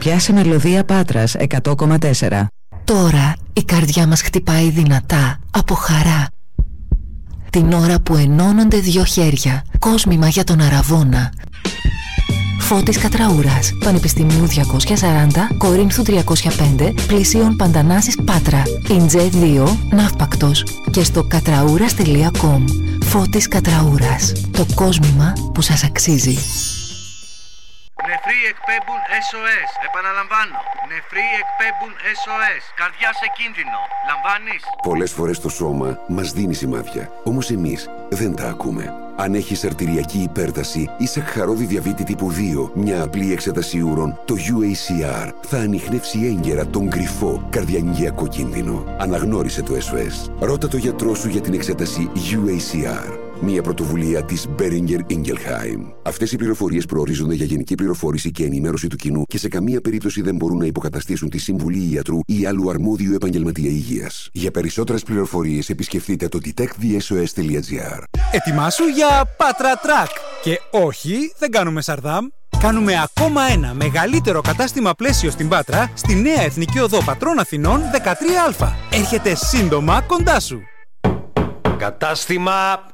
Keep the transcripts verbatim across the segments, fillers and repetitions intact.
πιάσε μελωδία Πάτρας εκατό κόμμα τέσσερα. Τώρα η καρδιά μας χτυπάει δυνατά από χαρά. Την ώρα που ενώνονται δύο χέρια, κόσμημα για τον Αραβώνα. Φώτης Κατραούρας, Πανεπιστημίου διακόσια σαράντα, Κορίνθου τριακόσια πέντε, Πλησίων Παντανάσης Πάτρα, Ιντζέ δύο, Ναύπακτος και στο κατραούρας τελεία κομ. Φώτης Κατραούρας, το κόσμημα που σας αξίζει. Νεφροί εκπέμπουν ες ο ες. Επαναλαμβάνω. Νεφροί εκπέμπουν ες ο ες. Καρδιά σε κίνδυνο. Λαμβάνεις? Πολλές φορές το σώμα μας δίνει σημάδια. Όμως εμείς δεν τα ακούμε. Αν έχεις αρτηριακή υπέρταση ή σακχαρώδη διαβήτη τύπου δύο, μια απλή εξέταση ούρων, το γιου έι σι αρ θα ανιχνεύσει έγκαιρα τον κρυφό καρδιαγγειακό κίνδυνο. Αναγνώρισε το ες ο ες. Ρώτα το γιατρό σου για την εξέταση γιου έι σι αρ. Μια πρωτοβουλία της Boehringer Ingelheim. Αυτές οι πληροφορίες προορίζονται για γενική πληροφόρηση και ενημέρωση του κοινού και σε καμία περίπτωση δεν μπορούν να υποκαταστήσουν τη συμβουλή ιατρού ή άλλου αρμόδιου επαγγελματία υγείας. Για περισσότερες πληροφορίες επισκεφτείτε το detect the s o s dot g r. Ετοιμάσου για Πάτρα Τρακ. Και όχι, δεν κάνουμε Σαρδάμ. Κάνουμε ακόμα ένα μεγαλύτερο κατάστημα πλαίσιο στην Πάτρα, στη νέα Εθνική Οδό Πατρών Αθηνών δεκατρία α. Έρχεται σύντομα κοντά σου. Κατάστημα...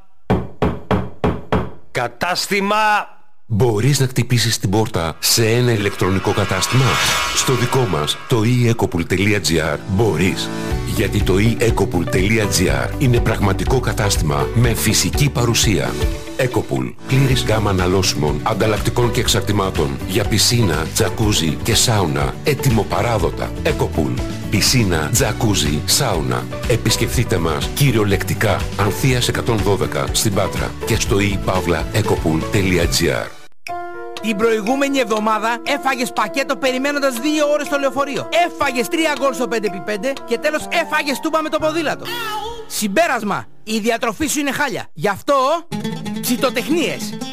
Κατάστημα... Μπορείς να χτυπήσεις την πόρτα σε ένα ηλεκτρονικό κατάστημα? Στο δικό μας, το e ecopool τελεία gr, μπορείς. Γιατί το e ecopool τελεία gr είναι πραγματικό κατάστημα με φυσική παρουσία. Ecopool, πλήρης γκάμα αναλώσιμων, ανταλλακτικών και εξαρτημάτων για πισίνα, τζακούζι και σάουνα, έτοιμο παράδοτα. Ecopool, πισίνα, τζακούζι, σάουνα. Επισκεφτείτε μας κυριολεκτικά Ανθείας εκατόν δώδεκα στην Πάτρα και στο e pavla ecopool τελεία gr. Την προηγούμενη εβδομάδα έφαγες πακέτο περιμένοντας δύο ώρες στο λεωφορείο. Έφαγες τρία γκολ στο πέντε επί πέντε και τέλος έφαγες τούμπα με το ποδήλατο. Συμπέρασμα, η διατροφή σου είναι χάλια. Γι' αυτό ψητοτεχνίες.